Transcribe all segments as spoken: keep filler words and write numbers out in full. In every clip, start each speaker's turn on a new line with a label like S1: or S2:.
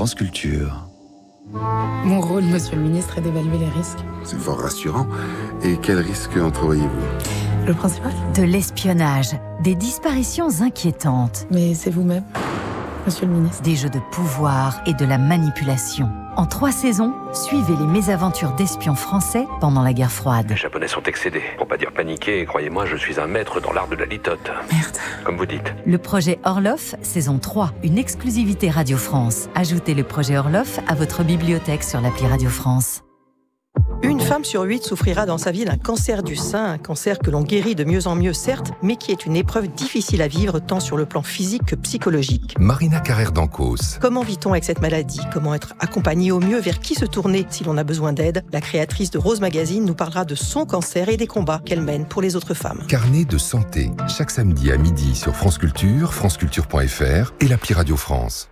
S1: France Culture.
S2: Mon rôle, monsieur le ministre, est d'évaluer les risques.
S3: C'est fort rassurant. Et quels risques entrevoyez-vous ?
S2: Le principal ?
S4: De l'espionnage, des disparitions inquiétantes.
S2: Mais c'est vous-même, monsieur le ministre.
S4: Des jeux de pouvoir et de la manipulation. En trois saisons, suivez les mésaventures d'espions français pendant la guerre froide.
S5: Les Japonais sont excédés. Pour pas dire paniqués, croyez-moi, je suis un maître dans l'art de la litote.
S2: Merde.
S5: Comme vous dites.
S4: Le projet Orloff, saison trois, une exclusivité Radio France. Ajoutez le projet Orloff à votre bibliothèque sur l'appli Radio France.
S6: Une femme sur huit souffrira dans sa vie d'un cancer du sein, un cancer que l'on guérit de mieux en mieux, certes, mais qui est une épreuve difficile à vivre tant sur le plan physique que psychologique.
S7: Marina Carrère d'Ancos.
S6: Comment vit-on avec cette maladie ? Comment être accompagné au mieux ? Vers qui se tourner si l'on a besoin d'aide ? La créatrice de Rose Magazine nous parlera de son cancer et des combats qu'elle mène pour les autres femmes.
S7: Carnet de santé, chaque samedi à midi sur France Culture, franceculture point f r et l'appli Radio France.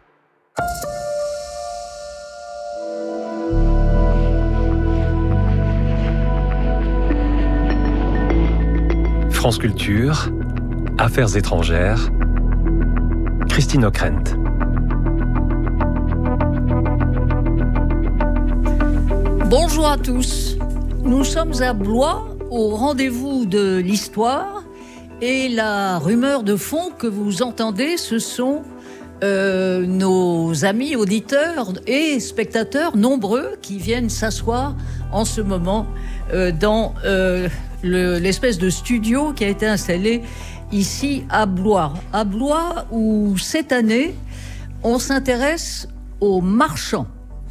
S8: France Culture, Affaires étrangères, Christine Ockrent.
S9: Bonjour à tous. Nous sommes à Blois, au rendez-vous de l'histoire. Et la rumeur de fond que vous entendez, ce sont euh, nos amis auditeurs et spectateurs nombreux qui viennent s'asseoir en ce moment euh, dans... Euh, Le, l'espèce de studio qui a été installé ici à Blois. À Blois où cette année, on s'intéresse aux marchands.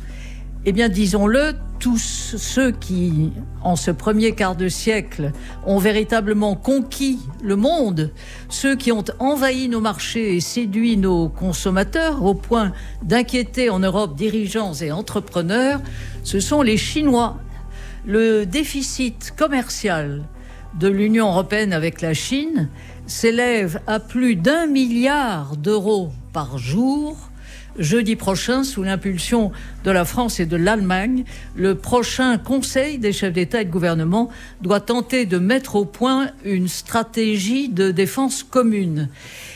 S9: Eh bien, disons-le, tous ceux qui, en ce premier quart de siècle, ont véritablement conquis le monde, ceux qui ont envahi nos marchés et séduit nos consommateurs au point d'inquiéter en Europe dirigeants et entrepreneurs, ce sont les Chinois. Le déficit commercial de l'Union européenne avec la Chine s'élève à plus d'un milliard d'euros par jour. Jeudi prochain, sous l'impulsion de la France et de l'Allemagne, le prochain Conseil des chefs d'État et de gouvernement doit tenter de mettre au point une stratégie de défense commune.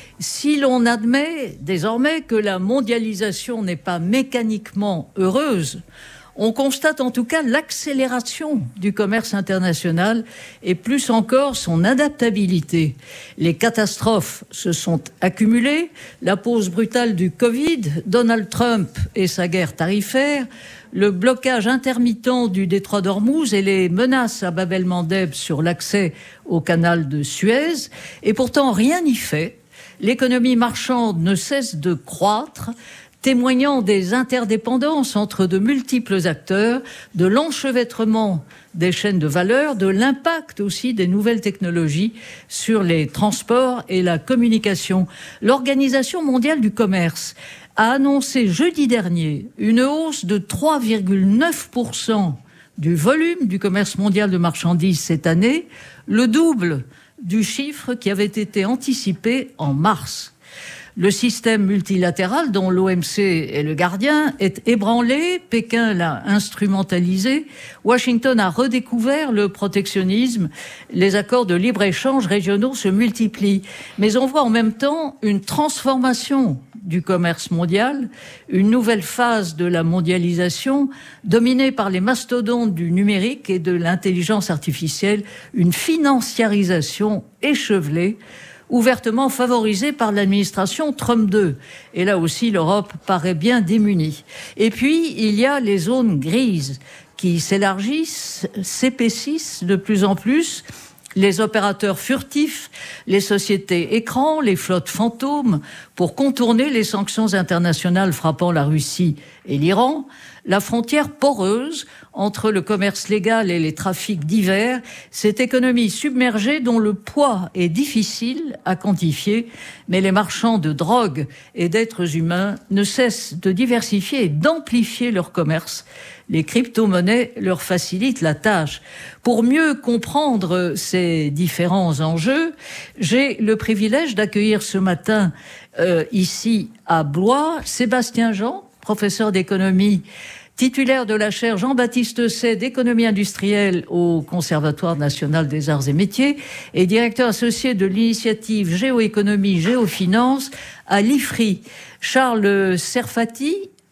S9: Si l'on admet désormais que la mondialisation n'est pas mécaniquement heureuse, on constate en tout cas l'accélération du commerce international et plus encore son adaptabilité. Les catastrophes se sont accumulées, la pause brutale du Covid, Donald Trump et sa guerre tarifaire, le blocage intermittent du détroit d'Ormuz et les menaces à Bab el-Mandeb sur l'accès au canal de Suez. Et pourtant, rien n'y fait. L'économie marchande ne cesse de croître, témoignant des interdépendances entre de multiples acteurs, de l'enchevêtrement des chaînes de valeur, de l'impact aussi des nouvelles technologies sur les transports et la communication. L'Organisation mondiale du commerce a annoncé jeudi dernier une hausse de trois virgule neuf pour cent du volume du commerce mondial de marchandises cette année, le double du chiffre qui avait été anticipé en mars. Le système multilatéral dont l'O M C est le gardien est ébranlé, Pékin l'a instrumentalisé, Washington a redécouvert le protectionnisme, les accords de libre-échange régionaux se multiplient. Mais on voit en même temps une transformation du commerce mondial, une nouvelle phase de la mondialisation dominée par les mastodontes du numérique et de l'intelligence artificielle, une financiarisation échevelée, ouvertement favorisée par l'administration Trump deux. Et là aussi, l'Europe paraît bien démunie. Et puis, il y a les zones grises qui s'élargissent, s'épaississent de plus en plus. Les opérateurs furtifs, les sociétés écrans, les flottes fantômes, pour contourner les sanctions internationales frappant la Russie et l'Iran, la frontière poreuse entre le commerce légal et les trafics divers, cette économie submergée dont le poids est difficile à quantifier, mais les marchands de drogue et d'êtres humains ne cessent de diversifier et d'amplifier leur commerce. Les crypto-monnaies leur facilitent la tâche. Pour mieux comprendre ces différents enjeux, j'ai le privilège d'accueillir ce matin, euh, ici à Blois, Sébastien Jean, professeur d'économie, titulaire de la chaire Jean-Baptiste Say d'économie industrielle au Conservatoire national des arts et métiers et directeur associé de l'initiative Géoéconomie Géofinance à l'I F R I. Charles Serfati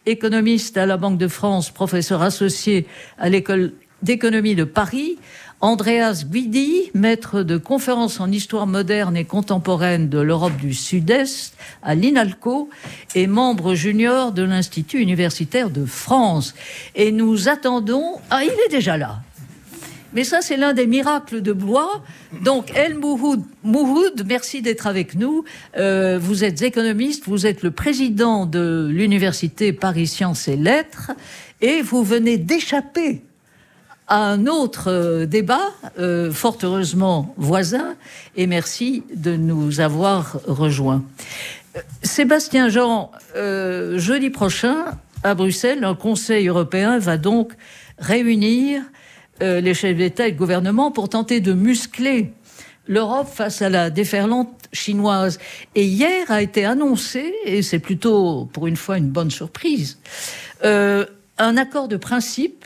S9: économiste à la Banque de France, professeur associé à l'École d'économie de Paris. Andreas Guidi, maître de conférences en histoire moderne et contemporaine de l'Europe du Sud-Est à l'INALCO et membre junior de l'Institut universitaire de France. Et nous attendons... Ah, il est déjà là. Mais ça, c'est l'un des miracles de Blois. Donc, El Mouhoud, Mouhoud, merci d'être avec nous. Euh, vous êtes économiste, vous êtes le président de l'Université Paris Sciences et Lettres, et vous venez d'échapper à un autre euh, débat, euh, fort heureusement voisin, et merci de nous avoir rejoints. Euh, Sébastien Jean, euh, jeudi prochain, à Bruxelles, un Conseil européen va donc réunir euh, les chefs d'État et de gouvernement pour tenter de muscler l'Europe face à la déferlante chinoise. Et hier a été annoncé, et c'est plutôt pour une fois une bonne surprise, euh, un accord de principe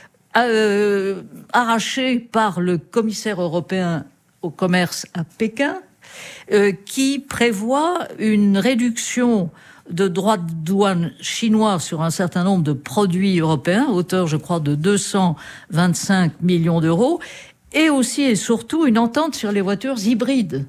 S9: Euh, arraché par le commissaire européen au commerce à Pékin, euh, qui prévoit une réduction de droits de douane chinois sur un certain nombre de produits européens, hauteur, je crois, de deux cent vingt-cinq millions d'euros, et aussi et surtout une entente sur les voitures hybrides,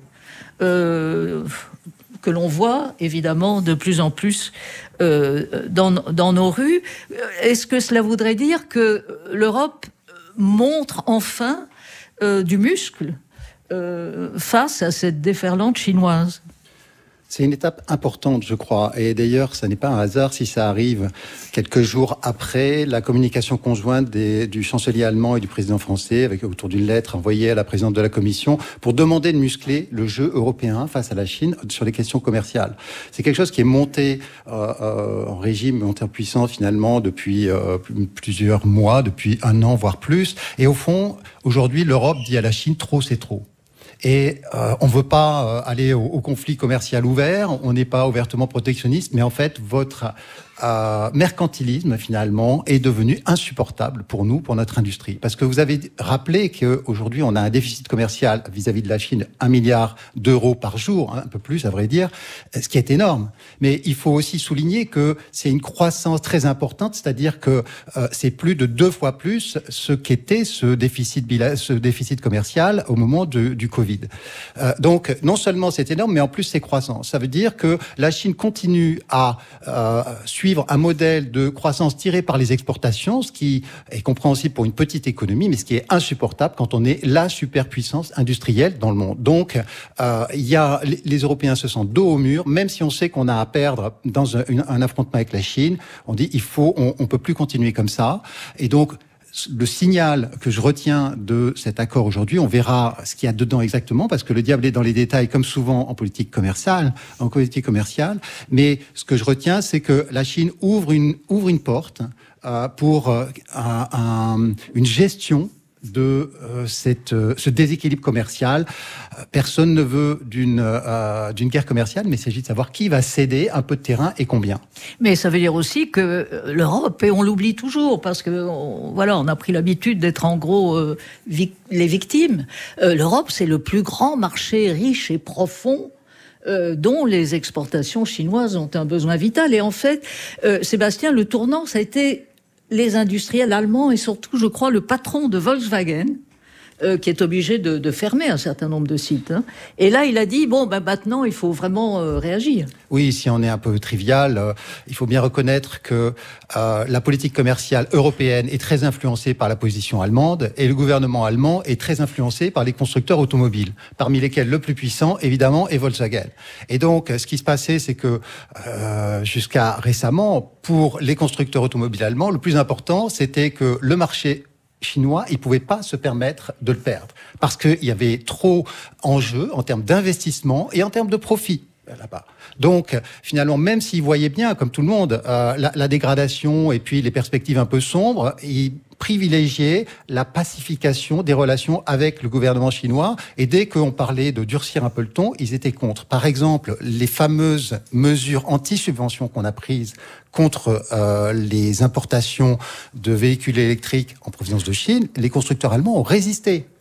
S9: euh, que l'on voit évidemment de plus en plus euh, dans, dans nos rues. Est-ce que cela voudrait dire que l'Europe montre enfin euh, du muscle euh, face à cette déferlante chinoise ?
S1: C'est une étape importante, je crois. Et d'ailleurs, ça n'est pas un hasard si ça arrive quelques jours après la communication conjointe des, du chancelier allemand et du président français, avec autour d'une lettre envoyée à la présidente de la Commission, pour demander de muscler le jeu européen face à la Chine sur les questions commerciales. C'est quelque chose qui est monté euh, euh, en régime, monté en puissance finalement depuis euh, plusieurs mois, depuis un an, voire plus. Et au fond, aujourd'hui, l'Europe dit à la Chine, trop c'est trop. Et euh, on ne veut pas euh, aller au, au conflit commercial ouvert, on n'est pas ouvertement protectionniste, mais en fait, votre euh, mercantilisme, finalement, est devenu insupportable pour nous, pour notre industrie. Parce que vous avez rappelé qu'aujourd'hui, on a un déficit commercial vis-à-vis de la Chine, un milliard d'euros par jour, hein, un peu plus, à vrai dire, ce qui est énorme. Mais il faut aussi souligner que c'est une croissance très importante, c'est-à-dire que euh, c'est plus de deux fois plus ce qu'était ce déficit, ce déficit commercial au moment de, du Covid. Euh, donc, non seulement c'est énorme, mais en plus c'est croissant. Ça veut dire que la Chine continue à euh, suivre un modèle de croissance tiré par les exportations, ce qui est compréhensible pour une petite économie, mais ce qui est insupportable quand on est la superpuissance industrielle dans le monde. Donc, euh, il y a, les Européens se sentent dos au mur, même si on sait qu'on a à perdre dans un, un affrontement avec la Chine. On dit, il faut, on, on peut plus continuer comme ça. Et donc, le signal que je retiens de cet accord aujourd'hui, on verra ce qu'il y a dedans exactement, parce que le diable est dans les détails, comme souvent en politique commerciale, en politique commerciale. Mais ce que je retiens, c'est que la Chine ouvre une ouvre une porte euh, pour euh, un, un, une gestion de euh, cette, euh, ce déséquilibre commercial. Euh, personne ne veut d'une, euh, d'une guerre commerciale, mais il s'agit de savoir qui va céder un peu de terrain et combien.
S9: Mais ça veut dire aussi que l'Europe, et on l'oublie toujours, parce que on, voilà, on a pris l'habitude d'être en gros euh, vic- les victimes. Euh, L'Europe, c'est le plus grand marché riche et profond Euh, dont les exportations chinoises ont un besoin vital. Et en fait, euh, Sébastien, le tournant, ça a été les industriels allemands et surtout, je crois, le patron de Volkswagen, euh, qui est obligé de, de fermer un certain nombre de sites. Hein. Et là, il a dit, bon, ben, maintenant, il faut vraiment euh, réagir.
S1: Oui, si on est un peu trivial, euh, il faut bien reconnaître que euh, la politique commerciale européenne est très influencée par la position allemande et le gouvernement allemand est très influencé par les constructeurs automobiles, parmi lesquels le plus puissant, évidemment, est Volkswagen. Et donc, ce qui se passait, c'est que euh, jusqu'à récemment, pour les constructeurs automobiles allemands, le plus important, c'était que le marché chinois, ils ne pouvaient pas se permettre de le perdre parce qu'il y avait trop en jeu en termes d'investissement et en termes de profit là-bas. Donc, finalement, même s'ils voyaient bien, comme tout le monde, euh, la, la dégradation et puis les perspectives un peu sombres, ils privilégiaient la pacification des relations avec le gouvernement chinois. Et dès qu'on parlait de durcir un peu le ton, ils étaient contre. Par exemple, les fameuses mesures anti-subventions qu'on a prises contre euh, les importations de véhicules électriques en provenance de Chine, les constructeurs allemands ont résisté.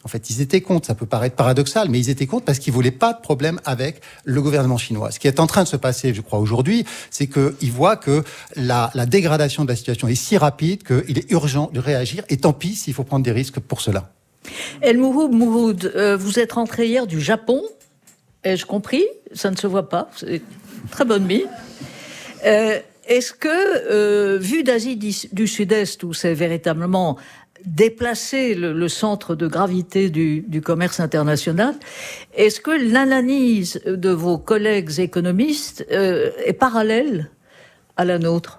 S1: En fait, ils étaient contre. Ça peut paraître paradoxal, mais ils étaient contre parce qu'ils voulaient pas de problème avec le gouvernement chinois. Ce qui est en train de se passer, je crois, aujourd'hui, c'est qu'ils voient que la, la dégradation de la situation est si rapide qu'il est urgent de réagir. Et tant pis s'il faut prendre des risques pour cela.
S9: El Mouhoud Mouhoud, euh, vous êtes rentré hier du Japon. Ai-je compris? Ça ne se voit pas. C'est très bonne mine. Euh, est-ce que, euh, vu d'Asie du Sud-Est, où c'est véritablement déplacer le, le centre de gravité du, du commerce international, est-ce que l'analyse de vos collègues économistes euh, est parallèle à la nôtre?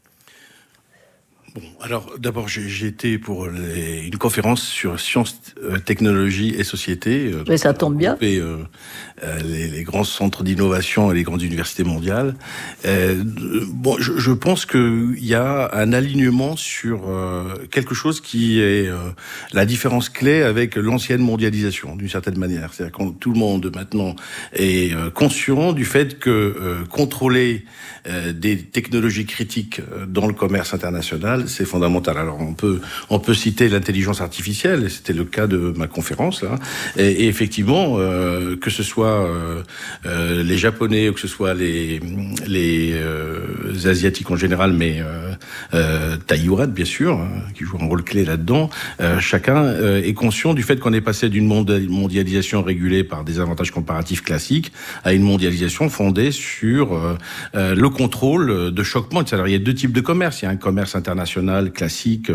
S10: Bon, alors d'abord j'ai, j'ai été pour les, une conférence sur sciences, euh, technologie et société. Euh,
S9: Mais ça tombe bien.
S10: Et, euh, euh, les, les grands centres d'innovation et les grandes universités mondiales. Euh, bon, je, je pense qu'il y a un alignement sur euh, quelque chose qui est euh, la différence clé avec l'ancienne mondialisation, d'une certaine manière. C'est-à-dire que tout le monde maintenant est euh, conscient du fait que euh, contrôler euh, des technologies critiques dans le commerce international, c'est fondamental. Alors on peut on peut citer l'intelligence artificielle, et c'était le cas de ma conférence là. Et, et effectivement, euh, que ce soit euh, euh, les Japonais ou que ce soit les les euh, Asiatiques en général, mais euh, euh, Taïwan bien sûr, hein, qui joue un rôle clé là-dedans. Euh, chacun euh, est conscient du fait qu'on est passé d'une mondialisation régulée par des avantages comparatifs classiques à une mondialisation fondée sur euh, euh, le contrôle de choc points. Alors il y a deux types de commerce. Il y a un commerce international classique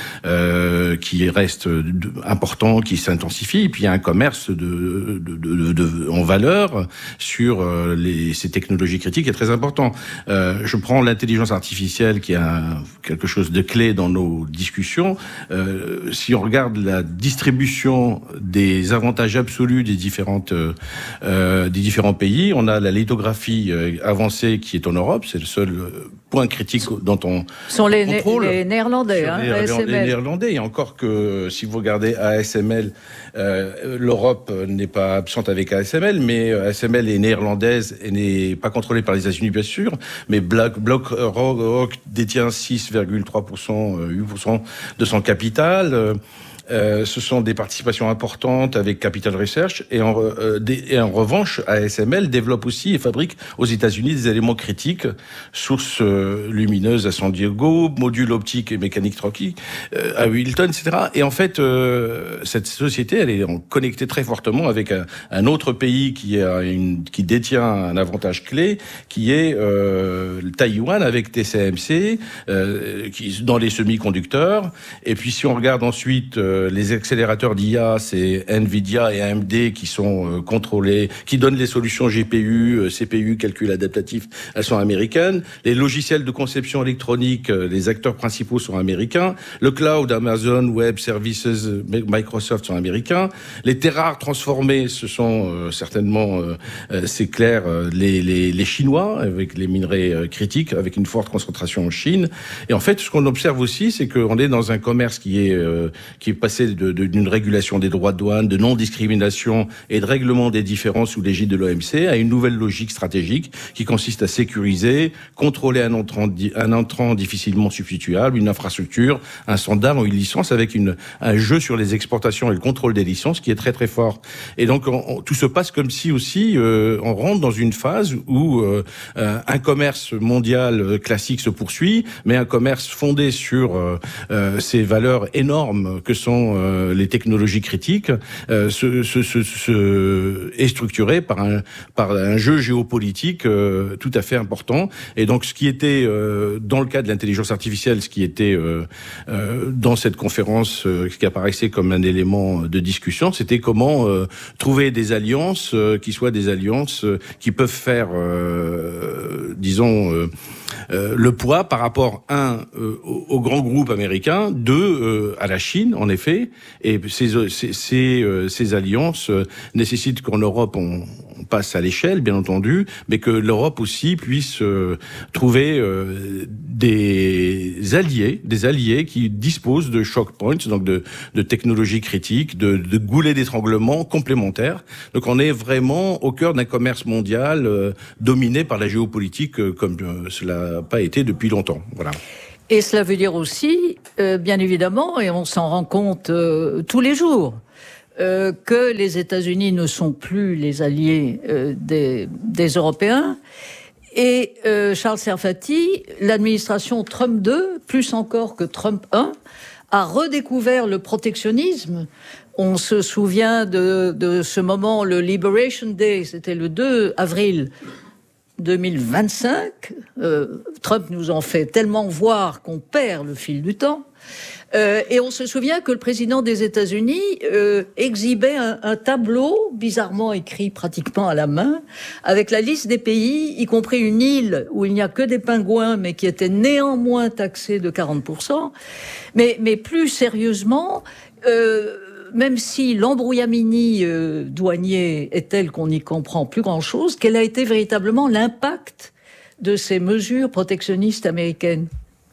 S10: euh, qui reste de, important, qui s'intensifie, et puis il y a un commerce de, de, de, de, de en valeur sur euh, les, ces technologies critiques qui est très important. Euh, je prends l'intelligence artificielle qui est un, quelque chose de clé dans nos discussions. Euh, si on regarde la distribution des avantages absolus des différentes euh, des différents pays, on a la lithographie euh, avancée qui est en Europe, c'est le seul point critique dont on
S9: sont les
S10: contrôle.
S9: Les Néerlandais, hein,
S10: les,
S9: A S M L.
S10: Les Néerlandais, et encore que si vous regardez A S M L, euh, l'Europe n'est pas absente avec A S M L, mais A S M L est néerlandaise et n'est pas contrôlée par les États-Unis bien sûr, mais BlackRock détient six virgule trois pour cent, huit pour cent de son capital. Euh, Euh, ce sont des participations importantes avec Capital Research et en, euh, des, et en revanche, A S M L développe aussi et fabrique aux États-Unis des éléments critiques, sources euh, lumineuses à San Diego, modules optiques et mécaniques troquis euh, à Wilton, et cetera. Et en fait, euh, cette société, elle est connectée très fortement avec un, un autre pays qui, a une, qui détient un avantage clé, qui est euh, Taïwan avec T C M C, euh, qui dans les semi-conducteurs. Et puis si on regarde ensuite euh, les accélérateurs d'I A, c'est Nvidia et A M D qui sont euh, contrôlés, qui donnent les solutions G P U, euh, C P U, calcul adaptatif, elles sont américaines. Les logiciels de conception électronique, euh, les acteurs principaux sont américains. Le cloud, Amazon Web Services, Microsoft sont américains. Les terres rares transformées, ce sont euh, certainement, euh, euh, c'est clair, euh, les, les, les Chinois, avec les minerais euh, critiques, avec une forte concentration en Chine. Et en fait, ce qu'on observe aussi, c'est qu'on est dans un commerce qui est, euh, qui est passer de, de, d'une régulation des droits de douane, de non-discrimination et de règlement des différends sous l'égide de l'O M C à une nouvelle logique stratégique qui consiste à sécuriser, contrôler un entrant, un entrant difficilement substituable, une infrastructure, un standard ou une licence avec une, un jeu sur les exportations et le contrôle des licences qui est très très fort. Et donc on, on, tout se passe comme si aussi euh, on rentre dans une phase où euh, un commerce mondial classique se poursuit, mais un commerce fondé sur euh, euh, ces valeurs énormes que sont Euh, les technologies critiques euh, se, se, se, se est structuré par un par un jeu géopolitique euh, tout à fait important. Et donc ce qui était euh, dans le cas de l'intelligence artificielle, ce qui était euh, euh, dans cette conférence, euh, ce qui apparaissait comme un élément de discussion, c'était comment euh, trouver des alliances euh, qui soient des alliances euh, qui peuvent faire, euh, disons. Euh, Euh, le poids par rapport, un, euh, aux, aux grands groupes américains, deux, euh, à la Chine, en effet, et ces, ces, ces, euh, ces alliances euh, nécessitent qu'en Europe, on, on passe à l'échelle, bien entendu, mais que l'Europe aussi puisse euh, trouver euh, des alliés, des alliés qui disposent de choke points, donc de, de technologies critiques, de, de goulets d'étranglement complémentaires. Donc on est vraiment au cœur d'un commerce mondial euh, dominé par la géopolitique, euh, comme euh, cela n'a pas été depuis longtemps. Voilà.
S9: Et cela veut dire aussi, euh, bien évidemment, et on s'en rend compte euh, tous les jours, euh, que les États-Unis ne sont plus les alliés euh, des, des Européens. Et euh, Charles Serfati, l'administration Trump deux, plus encore que Trump un, a redécouvert le protectionnisme. On se souvient de, de ce moment, le Liberation Day, c'était le deux avril deux mille vingt-cinq. Euh, Trump nous en fait tellement voir qu'on perd le fil du temps. Euh, et on se souvient que le président des États-Unis euh, exhibait un, un tableau bizarrement écrit pratiquement à la main, avec la liste des pays, y compris une île où il n'y a que des pingouins, mais qui était néanmoins taxée de quarante pour cent. Mais, mais plus sérieusement, euh, même si l'embrouillamini euh, douanier est telle qu'on n'y comprend plus grand-chose, quel a été véritablement l'impact de ces mesures protectionnistes américaines ?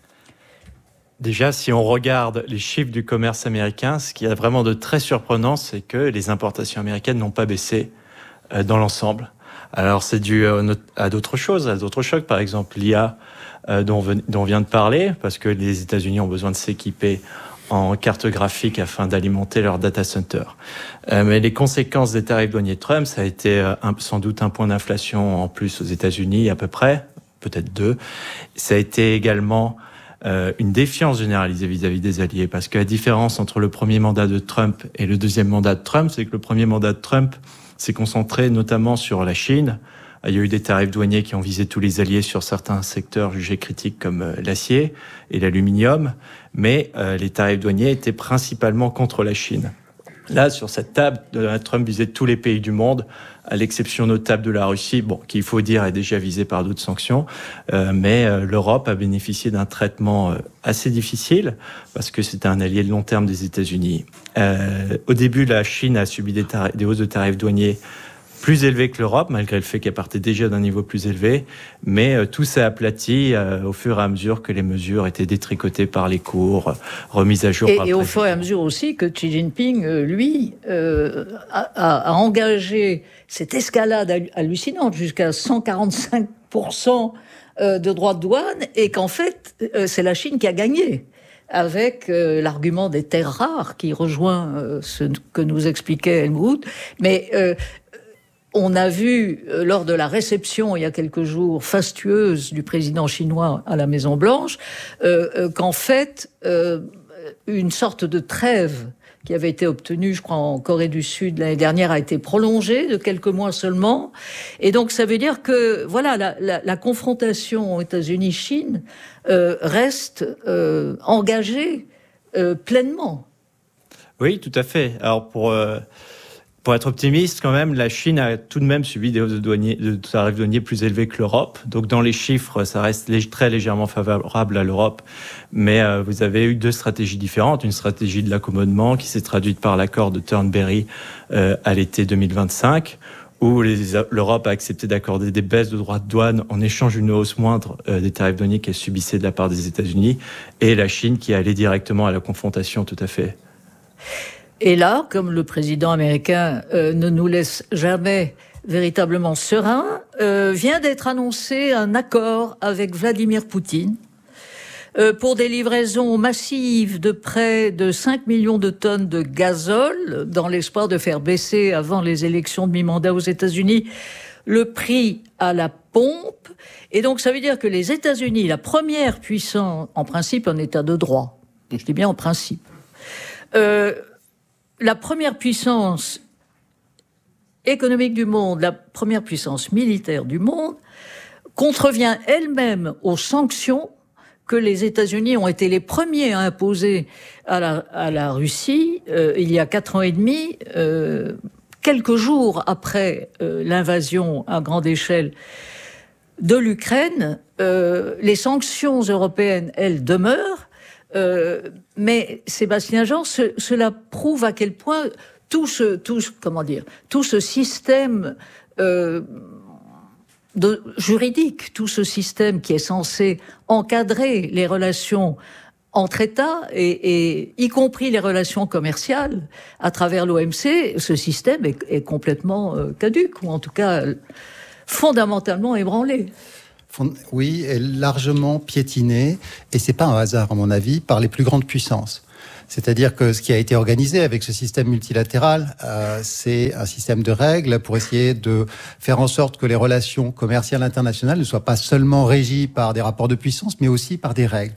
S11: Déjà, si on regarde les chiffres du commerce américain, ce qui est vraiment de très surprenant, c'est que les importations américaines n'ont pas baissé euh, dans l'ensemble. Alors, c'est dû euh, à d'autres choses, à d'autres chocs, par exemple l'I A euh, dont, dont on vient de parler, parce que les États-Unis ont besoin de s'équiper en carte graphique afin d'alimenter leur data center. Euh, mais les conséquences des tarifs douaniers de Trump, ça a été euh, un, sans doute un point d'inflation en plus aux États-Unis, à peu près, peut-être deux. Ça a été également Euh, une défiance généralisée vis-à-vis des alliés, parce que la différence entre le premier mandat de Trump et le deuxième mandat de Trump, c'est que le premier mandat de Trump s'est concentré notamment sur la Chine. Il y a eu des tarifs douaniers qui ont visé tous les alliés sur certains secteurs jugés critiques comme euh, l'acier et l'aluminium, mais euh, les tarifs douaniers étaient principalement contre la Chine. Là, sur cette table, Donald Trump visait tous les pays du monde, à l'exception notable de la Russie, bon, qui, il faut dire, est déjà visée par d'autres sanctions. Euh, mais euh, l'Europe a bénéficié d'un traitement euh, assez difficile, parce que c'était un allié de long terme des États-Unis. Euh, au début, la Chine a subi des, tar- des hausses de tarifs douaniers plus élevées que l'Europe, malgré le fait qu'elle partait déjà d'un niveau plus élevé. Mais euh, tout s'est aplati euh, au fur et à mesure que les mesures étaient détricotées par les cours, euh, remises à jour
S9: et,
S11: par le
S9: Et au
S11: président.
S9: fur et à mesure aussi que Xi Jinping, euh, lui, euh, a, a engagé cette escalade hallucinante jusqu'à cent quarante-cinq pour cent de droits de douane, et qu'en fait, euh, c'est la Chine qui a gagné, avec euh, l'argument des terres rares qui rejoint euh, ce que nous expliquait Helmut. Mais euh, on a vu, euh, lors de la réception, il y a quelques jours, fastueuse du président chinois à la Maison-Blanche, euh, euh, qu'en fait, euh, une sorte de trêve qui avait été obtenue, je crois, en Corée du Sud l'année dernière, a été prolongée de quelques mois seulement. Et donc, ça veut dire que, voilà, la, la, la confrontation États-Unis-Chine euh, reste euh, engagée euh, pleinement.
S11: Oui, tout à fait. Alors, pour... Euh... Pour être optimiste, quand même, la Chine a tout de même subi des hausses de, douaniers, de tarifs douaniers plus élevés que l'Europe. Donc, dans les chiffres, ça reste lég- très légèrement favorable à l'Europe. Mais euh, vous avez eu deux stratégies différentes. Une stratégie de l'accommodement qui s'est traduite par l'accord de Turnberry euh, à l'été deux mille vingt-cinq, où les, l'Europe a accepté d'accorder des baisses de droits de douane en échange d'une hausse moindre euh, des tarifs douaniers qu'elle subissait de la part des États-Unis. Et la Chine qui est allée directement à la confrontation, tout à fait.
S9: Et là, comme le président américain euh, ne nous laisse jamais véritablement sereins, euh, vient d'être annoncé un accord avec Vladimir Poutine euh, pour des livraisons massives de près de cinq millions de tonnes de gazole, dans l'espoir de faire baisser, avant les élections de mi-mandat aux États-Unis, le prix à la pompe. Et donc, ça veut dire que les États-Unis, la première puissance, en principe, en état de droit, je dis bien en principe, euh, la première puissance économique du monde, la première puissance militaire du monde, contrevient elle-même aux sanctions que les États-Unis ont été les premiers à imposer à la, à la Russie euh, il y a quatre ans et demi, euh, quelques jours après euh, l'invasion à grande échelle de l'Ukraine. Euh, les sanctions européennes, elles, demeurent. Euh, mais Sébastien Jean, ce, cela prouve à quel point tout ce, tout, comment dire, tout ce système euh, de, juridique, tout ce système qui est censé encadrer les relations entre États, et, et y compris les relations commerciales à travers l'O M C, ce système est, est complètement euh, caduc, ou en tout cas fondamentalement ébranlé.
S1: Oui, est largement piétiné, et c'est pas un hasard, à mon avis, par les plus grandes puissances. C'est-à-dire que ce qui a été organisé avec ce système multilatéral, euh, c'est un système de règles pour essayer de faire en sorte que les relations commerciales internationales ne soient pas seulement régies par des rapports de puissance, mais aussi par des règles.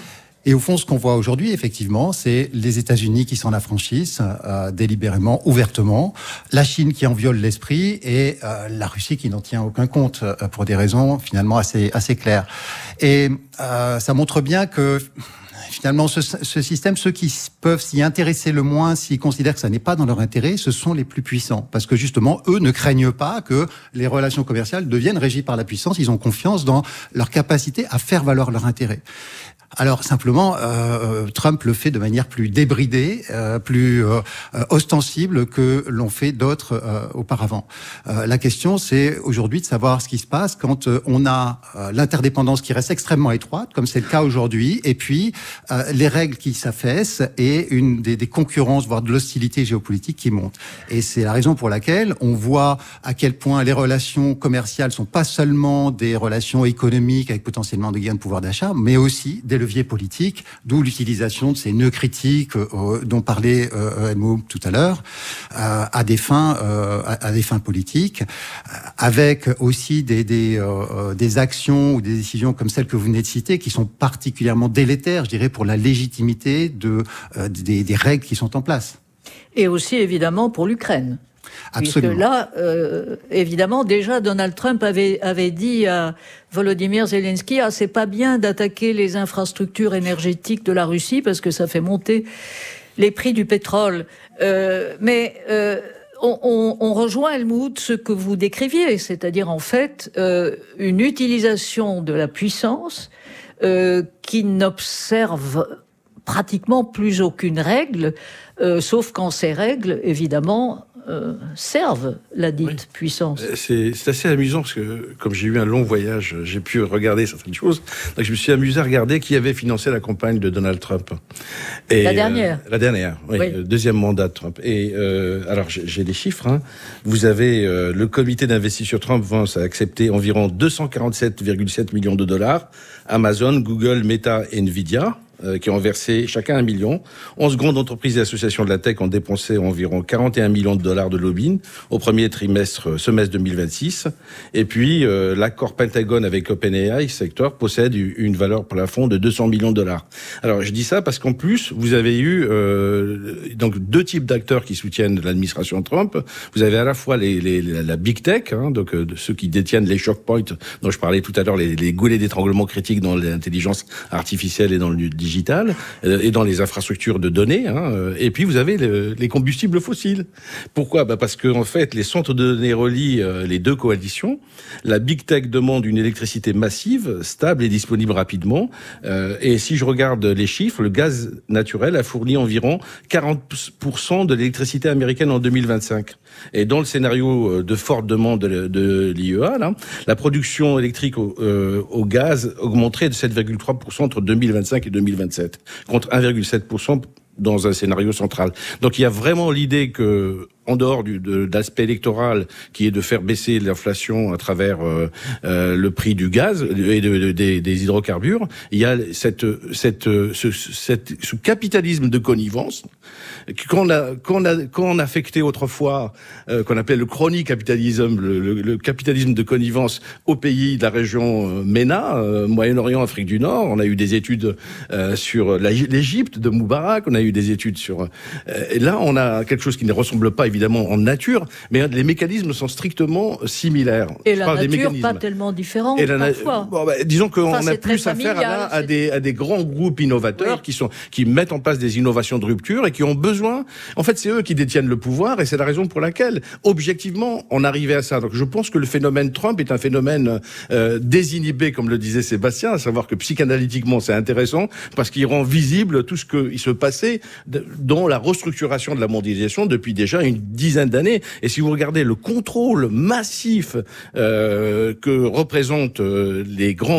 S1: Et au fond, ce qu'on voit aujourd'hui, effectivement, c'est les États-Unis qui s'en affranchissent euh, délibérément, ouvertement, la Chine qui en viole l'esprit et euh, la Russie qui n'en tient aucun compte euh, pour des raisons finalement assez assez claires. Et euh, ça montre bien que finalement, ce, ce système, ceux qui peuvent s'y intéresser le moins, s'ils considèrent que ça n'est pas dans leur intérêt, ce sont les plus puissants. Parce que justement, eux ne craignent pas que les relations commerciales deviennent régies par la puissance. Ils ont confiance dans leur capacité à faire valoir leur intérêt. Alors simplement, euh, Trump le fait de manière plus débridée, euh, plus euh, ostensible que l'ont fait d'autres euh, auparavant. Euh, la question, c'est aujourd'hui de savoir ce qui se passe quand euh, on a euh, l'interdépendance qui reste extrêmement étroite, comme c'est le cas aujourd'hui, et puis euh, les règles qui s'affaissent et une des, des concurrences, voire de l'hostilité géopolitique qui monte. Et c'est la raison pour laquelle on voit à quel point les relations commerciales sont pas seulement des relations économiques avec potentiellement des gains de pouvoir d'achat, mais aussi des leviers politiques, d'où l'utilisation de ces nœuds critiques euh, dont parlait euh, Helmut tout à l'heure, euh, à des fins, euh, à, à des fins politiques, euh, avec aussi des des, euh, des actions ou des décisions comme celles que vous venez de citer, qui sont particulièrement délétères, je dirais, pour la légitimité de euh, des, des règles qui sont en place.
S9: Et aussi évidemment pour l'Ukraine. Absolument. Puisque là, euh, évidemment, déjà Donald Trump avait avait dit à Volodymyr Zelensky, ah c'est pas bien d'attaquer les infrastructures énergétiques de la Russie parce que ça fait monter les prix du pétrole. Euh, mais euh, on, on, on rejoint Helmut ce que vous décriviez, c'est-à-dire en fait euh, une utilisation de la puissance euh, qui n'observe pratiquement plus aucune règle, euh, sauf quand ces règles, évidemment, euh, servent la dite oui. puissance.
S10: C'est, c'est assez amusant parce que, comme j'ai eu un long voyage, j'ai pu regarder certaines choses. Donc, je me suis amusé à regarder qui avait financé la campagne de Donald Trump.
S9: Et, la dernière.
S10: Euh, la dernière, oui, oui. Le deuxième mandat de Trump. Et euh, alors, j'ai, j'ai des chiffres. Hein. Vous avez euh, le comité d'investissement Trump Vance a accepté environ deux cent quarante-sept virgule sept millions de dollars. Amazon, Google, Meta et Nvidia. Euh, qui ont versé chacun un million. onze grandes entreprises et associations de la tech ont dépensé environ quarante et un millions de dollars de lobbying au premier trimestre, semestre deux mille vingt-six. Et puis, euh, l'accord Pentagone avec OpenAI secteur possède une valeur plafond de deux cents millions de dollars. Alors, je dis ça parce qu'en plus, vous avez eu euh, donc deux types d'acteurs qui soutiennent l'administration Trump. Vous avez à la fois les, les, la big tech, hein, donc euh, ceux qui détiennent les choke points dont je parlais tout à l'heure, les, les goulets d'étranglement critiques dans l'intelligence artificielle et dans le digital et dans les infrastructures de données. Hein, et puis vous avez le, les combustibles fossiles. Pourquoi ? Bah parce que en fait, les centres de données relient euh, les deux coalitions. La big tech demande une électricité massive, stable et disponible rapidement. Euh, et si je regarde les chiffres, le gaz naturel a fourni environ quarante pour cent de l'électricité américaine en deux mille vingt-cinq. Et dans le scénario de forte demande de, de l'I E A, là, la production électrique au, euh, au gaz augmenterait de sept virgule trois pour cent entre deux mille vingt-cinq et deux mille vingt-sept, contre un virgule sept pour cent dans un scénario central. Donc il y a vraiment l'idée que, en dehors du, de, d'aspect électoral, qui est de faire baisser l'inflation à travers euh, euh, le prix du gaz et de, de, des, des hydrocarbures, il y a cette, cette, ce, cette, ce capitalisme de connivence qu'on a, qu'on a, qu'on affectait autrefois, euh, qu'on appelait le crony-capitalisme, le, le, le capitalisme de connivence aux pays de la région euh, MENA, euh, Moyen-Orient, Afrique du Nord. On a eu des études euh, sur la, l'Égypte de Moubarak, on a eu des études sur... Euh, et là, on a quelque chose qui ne ressemble pas évidemment en nature, mais les mécanismes sont strictement similaires.
S9: Et Je la nature, pas tellement différente,
S10: et la na-
S9: parfois.
S10: Bon, bah, disons qu'on
S9: enfin,
S10: a plus affaire à, à, des, à des grands groupes innovateurs oui. qui, sont, qui mettent en place des innovations de rupture et qui ont besoin... En fait, c'est eux qui détiennent le pouvoir et c'est la raison pour laquelle, objectivement, on arrivait à ça. Donc je pense que le phénomène Trump est un phénomène euh, désinhibé, comme le disait Sébastien, à savoir que psychanalytiquement, c'est intéressant parce qu'il rend visible tout ce qui se passait dans la restructuration de la mondialisation depuis déjà une dizaine d'années. Et si vous regardez le contrôle massif euh, que représentent euh, les grands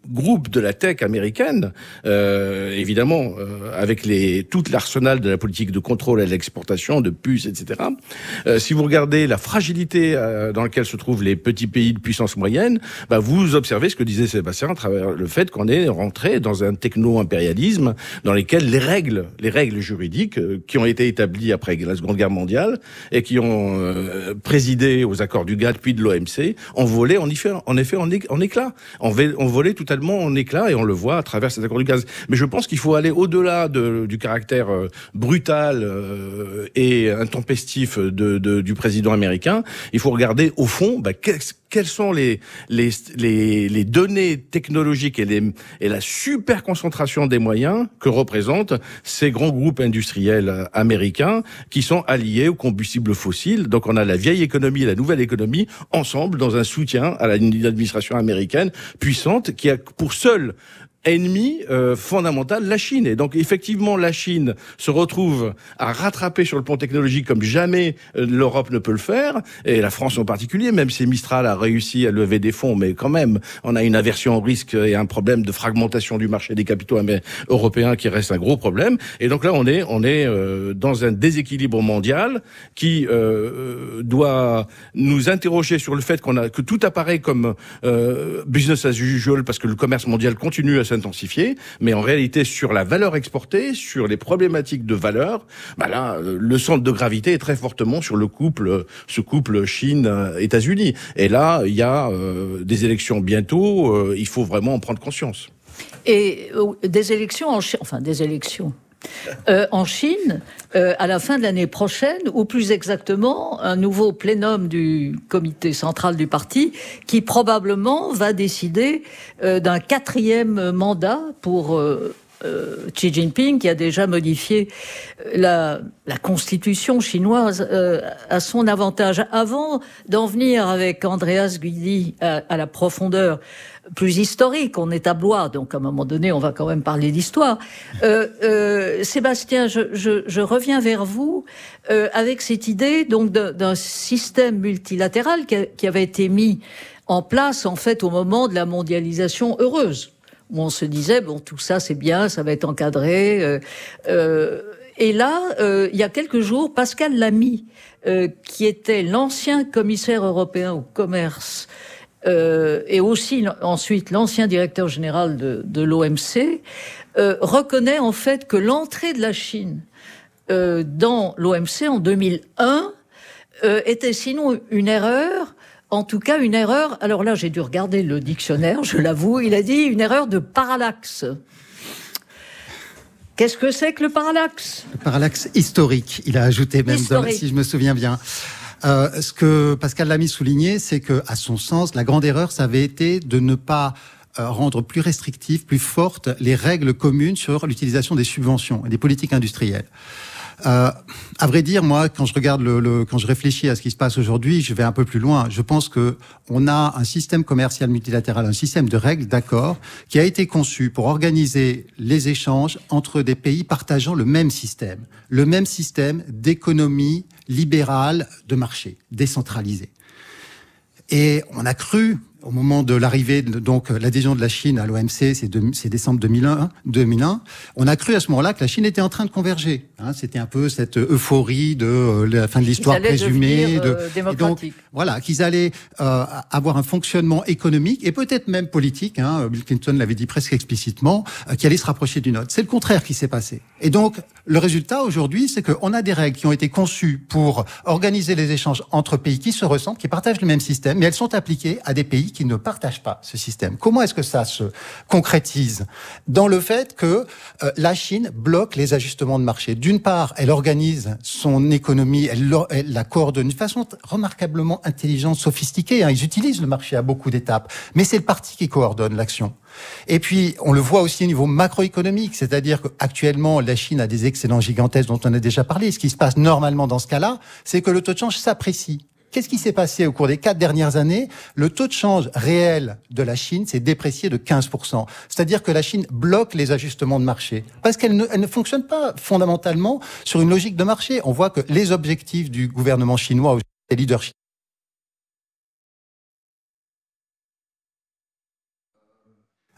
S10: groupes de la tech américaine, euh, évidemment, euh, avec les, tout l'arsenal de la politique de contrôle à l'exportation, de puces, et cetera. Euh, si vous regardez la fragilité euh, dans laquelle se trouvent les petits pays de puissance moyenne, bah, vous observez ce que disait Sébastien à travers le fait qu'on est rentré dans un techno-impérialisme dans lequel les règles, les règles juridiques euh, qui ont été établies après la Seconde Guerre mondiale et qui ont euh, présidé aux accords du GATT puis de l'O M C ont volé en effet en, effet, en, é- en éclat, ont on volé totalement en éclat et on le voit à travers ces accords du gaz. Mais je pense qu'il faut aller au-delà de, du caractère euh, brutal euh, et intempestif de, de, du président américain. Il faut regarder au fond bah, qu'est-ce quelles sont les, les, les, les données technologiques et, les, et la super concentration des moyens que représentent ces grands groupes industriels américains qui sont alliés aux combustibles fossiles. Donc on a la vieille économie et la nouvelle économie ensemble dans un soutien à l'administration américaine puissante qui a pour seul ennemi euh, fondamental la Chine. Et donc effectivement la Chine se retrouve à rattraper sur le plan technologique comme jamais euh, l'Europe ne peut le faire, et la France en particulier, même si Mistral a réussi à lever des fonds, mais quand même on a une aversion au risque et un problème de fragmentation du marché des capitaux européens qui reste un gros problème. Et donc là on est on est euh, dans un déséquilibre mondial qui euh, doit nous interroger sur le fait qu'on a que tout apparaît comme euh, business as usual parce que le commerce mondial continue à s'intensifier, mais en réalité sur la valeur exportée, sur les problématiques de valeur, bah là le centre de gravité est très fortement sur le couple, ce couple Chine-États-Unis. Et là il y a euh, des élections bientôt, euh, il faut vraiment en prendre conscience.
S9: Et euh, des élections, en Chine, enfin des élections. Euh, en Chine, euh, à la fin de l'année prochaine, ou plus exactement, un nouveau plénum du comité central du parti qui probablement va décider euh, d'un quatrième mandat pour euh, euh, Xi Jinping, qui a déjà modifié la, la constitution chinoise euh, à son avantage. Avant d'en venir avec Andreas Guidi à, à la profondeur plus historique, on est à Blois, donc à un moment donné, on va quand même parler d'histoire. Euh, euh, Sébastien, je, je, je reviens vers vous euh, avec cette idée donc d'un, d'un système multilatéral qui, a, qui avait été mis en place en fait au moment de la mondialisation heureuse, où on se disait bon tout ça c'est bien, ça va être encadré. Euh, euh, et là, euh, il y a quelques jours, Pascal Lamy, euh, qui était l'ancien commissaire européen au commerce. Euh, et aussi ensuite l'ancien directeur général de, de l'O M C, euh, reconnaît en fait que l'entrée de la Chine euh, dans l'O M C en deux mille un euh, était sinon une erreur, en tout cas une erreur, alors là j'ai dû regarder le dictionnaire, je l'avoue, il a dit une erreur de parallaxe. Qu'est-ce que c'est que le parallaxe ?
S1: Le parallaxe historique, il a ajouté même, dans, si je me souviens bien. Euh, ce que Pascal Lamy soulignait, c'est que, à son sens, la grande erreur, ça avait été de ne pas euh, rendre plus restrictives, plus fortes les règles communes sur l'utilisation des subventions et des politiques industrielles. Euh, à vrai dire, moi, quand je regarde le, le, quand je réfléchis à ce qui se passe aujourd'hui, je vais un peu plus loin. Je pense que on a un système commercial multilatéral, un système de règles, d'accords, qui a été conçu pour organiser les échanges entre des pays partageant le même système, le même système d'économie libérale de marché, décentralisée. Et on a cru, au moment de l'arrivée, de, donc l'adhésion de la Chine à l'O M C, c'est, de, c'est décembre deux mille un, deux mille un, on a cru à ce moment-là que la Chine était en train de converger. Hein, c'était un peu cette euphorie de euh, la fin de l'histoire présumée.
S9: Devenir, euh,
S1: de,
S9: démocratique.
S1: Et donc, voilà, qu'ils allaient euh, avoir un fonctionnement économique et peut-être même politique. Hein, Bill Clinton l'avait dit presque explicitement, euh, qui allait se rapprocher du nôtre. C'est le contraire qui s'est passé. Et donc, le résultat aujourd'hui, c'est qu'on a des règles qui ont été conçues pour organiser les échanges entre pays qui se ressemblent, qui partagent le même système, mais elles sont appliquées à des pays qui ne partagent pas ce système. Comment est-ce que ça se concrétise ? Dans le fait que euh, la Chine bloque les ajustements de marché. D'une part, elle organise son économie, elle, elle la coordonne d'une façon remarquablement intelligente, sophistiquée. Hein. Ils utilisent le marché à beaucoup d'étapes, mais c'est le parti qui coordonne l'action. Et puis, on le voit aussi au niveau macroéconomique, c'est-à-dire qu'actuellement, la Chine a des excédents gigantesques dont on a déjà parlé. Ce qui se passe normalement dans ce cas-là, c'est que le taux de change s'apprécie. Qu'est-ce qui s'est passé au cours des quatre dernières années ? Le taux de change réel de la Chine s'est déprécié de quinze pour cent. C'est-à-dire que la Chine bloque les ajustements de marché. Parce qu'elle ne, elle ne fonctionne pas fondamentalement sur une logique de marché. On voit que les objectifs du gouvernement chinois, des leaders chinois,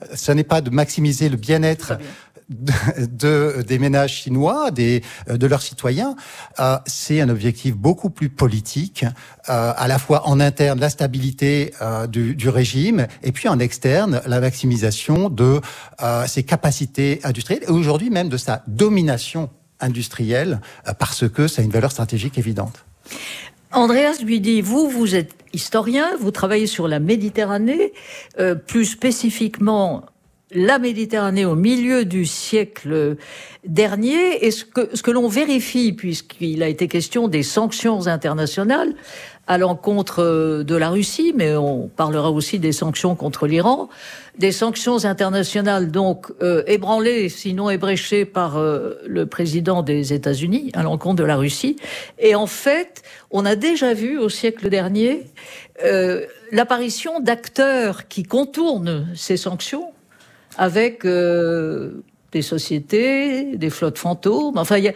S1: Ce n'est pas de maximiser le bien-être de, de, des ménages chinois, des, de leurs citoyens. Euh, c'est un objectif beaucoup plus politique, euh, à la fois en interne, la stabilité euh, du, du régime, et puis en externe, la maximisation de euh, ses capacités industrielles, et aujourd'hui même de sa domination industrielle, euh, parce que ça a une valeur stratégique évidente.
S9: Andreas Guidi, vous, vous êtes historien, vous travaillez sur la Méditerranée, euh, plus spécifiquement la Méditerranée au milieu du siècle dernier. Et ce que, ce que l'on vérifie, puisqu'il a été question des sanctions internationales à l'encontre de la Russie, mais on parlera aussi des sanctions contre l'Iran, des sanctions internationales donc euh, ébranlées, sinon ébréchées par euh, le président des États-Unis à l'encontre de la Russie. Et en fait, on a déjà vu au siècle dernier euh, l'apparition d'acteurs qui contournent ces sanctions avec euh, des sociétés, des flottes fantômes. Enfin, il y a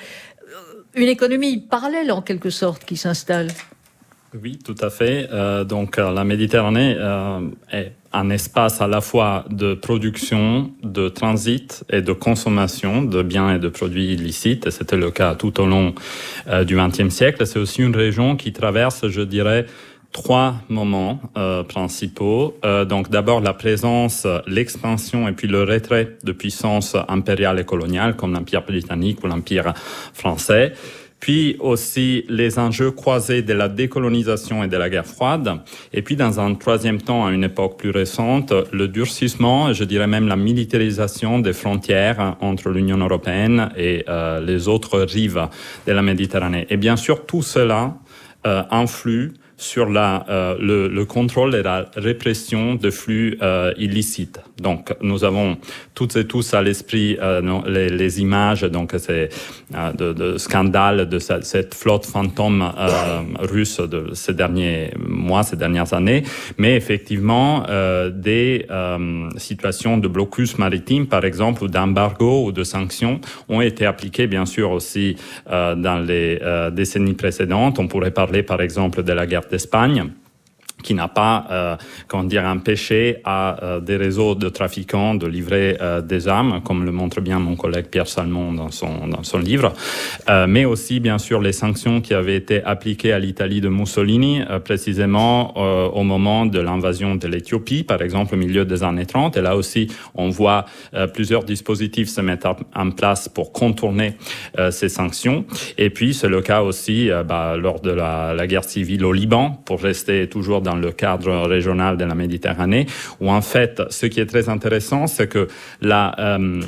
S9: une économie parallèle en quelque sorte qui s'installe.
S12: Oui, tout à fait. Euh, donc, euh, la Méditerranée euh, est un espace à la fois de production, de transit et de consommation de biens et de produits illicites. Et c'était le cas tout au long euh, du vingtième siècle. C'est aussi une région qui traverse, je dirais, trois moments euh, principaux. Euh, donc d'abord la présence, l'expansion et puis le retrait de puissances impériales et coloniales comme l'Empire britannique ou l'Empire français. Puis aussi les enjeux croisés de la décolonisation et de la guerre froide. Et puis dans un troisième temps, à une époque plus récente, le durcissement, je dirais même la militarisation des frontières entre l'Union européenne et euh, les autres rives de la Méditerranée. Et bien sûr, tout cela euh, influe sur la, euh, le, le contrôle et la répression de flux euh, illicites. Donc, nous avons toutes et tous à l'esprit euh, les, les images donc c'est euh, de, de scandales de cette, cette flotte fantôme euh, russe de ces derniers mois, ces dernières années, mais effectivement euh, des euh, situations de blocus maritime, par exemple, ou d'embargo ou de sanctions ont été appliquées, bien sûr, aussi euh, dans les euh, décennies précédentes. On pourrait parler, par exemple, de la guerre d'Espagne, qui n'a pas, euh, comment dire, empêché à euh, des réseaux de trafiquants de livrer euh, des armes, comme le montre bien mon collègue Pierre Salmon dans son, dans son livre, euh, mais aussi, bien sûr, les sanctions qui avaient été appliquées à l'Italie de Mussolini, euh, précisément euh, au moment de l'invasion de l'Éthiopie, par exemple, au milieu des années trente. Et là aussi, on voit euh, plusieurs dispositifs se mettre en place pour contourner euh, ces sanctions. Et puis, c'est le cas aussi euh, bah, lors de la, la guerre civile au Liban, pour rester toujours dans le cadre régional de la Méditerranée, où en fait, ce qui est très intéressant, c'est que la euh,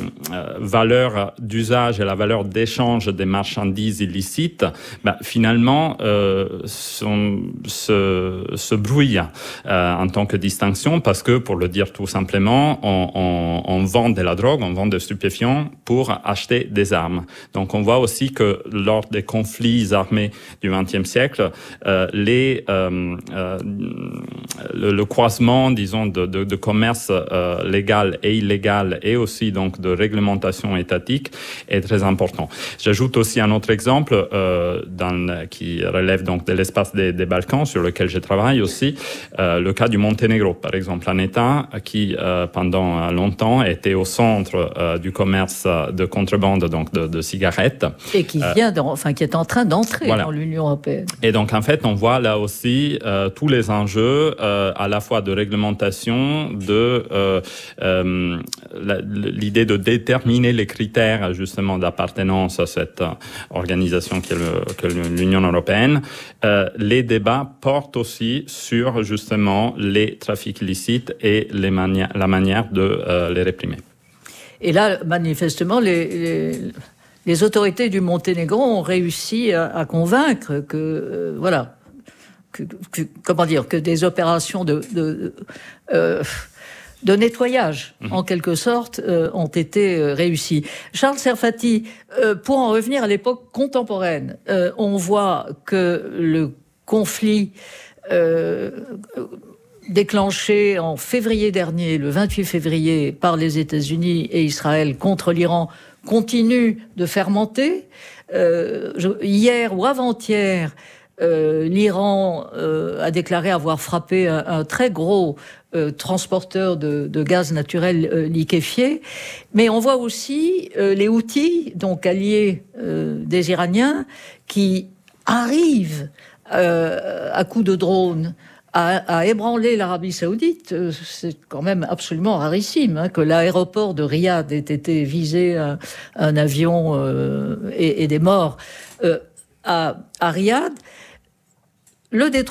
S12: valeur d'usage et la valeur d'échange des marchandises illicites, bah, finalement, euh, sont, se, se brouillent euh, en tant que distinction, parce que, pour le dire tout simplement, on, on, on vend de la drogue, on vend des stupéfiants pour acheter des armes. Donc, on voit aussi que lors des conflits armés du vingtième siècle, euh, les euh, euh, Le, le croisement, disons, de, de, de commerce euh, légal et illégal et aussi donc de réglementation étatique est très important. J'ajoute aussi un autre exemple euh, dans, qui relève donc de l'espace des, des Balkans, sur lequel je travaille aussi, euh, le cas du Monténégro, par exemple, un État qui euh, pendant longtemps était au centre euh, du commerce de contrebande, donc de, de cigarettes,
S9: et qui vient, euh, enfin qui est en train d'entrer voilà. dans l'Union européenne.
S12: Et donc en fait, on voit là aussi euh, tous les enjeux euh, à la fois de réglementation, de euh, euh, la, l'idée de déterminer les critères justement d'appartenance à cette organisation qui est, le, que l'Union européenne. Euh, les débats portent aussi sur justement les trafics illicites et les mani- la manière de euh, les réprimer.
S9: Et là, manifestement, les, les, les autorités du Monténégro ont réussi à, à convaincre que, euh, voilà, Que, que, comment dire, que des opérations de, de, euh, de nettoyage, mmh. en quelque sorte, euh, ont été euh, réussies. Charles Serfati, euh, pour en revenir à l'époque contemporaine, euh, on voit que le conflit euh, déclenché en février dernier, le vingt-huit février, par les États-Unis et Israël contre l'Iran, continue de fermenter. Euh, je, hier ou avant-hier, Euh, l'Iran euh, a déclaré avoir frappé un, un très gros euh, transporteurs de, de gaz naturel euh, liquéfié. Mais on voit aussi euh, les Houthis, donc alliés euh, des Iraniens, qui arrivent euh, à coups de drone à, à ébranler l'Arabie Saoudite. C'est quand même absolument rarissime hein, que l'aéroport de Riyad ait été visé à, à un avion euh, et, et des morts euh, à, à Riyad. Le détroit